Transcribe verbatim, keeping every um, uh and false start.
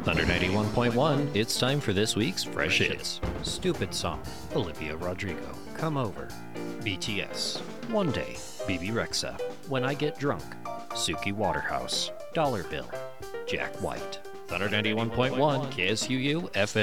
Thunder ninety-one point one, it's time for this week's Fresh Hits. Stupid Song, Olivia Rodrigo, Come Over. B T S, One Day, B B Rexha, When I Get Drunk, Suki Waterhouse, Dollar Bill, Jack White. Thunder ninety-one point one, K S U U F M.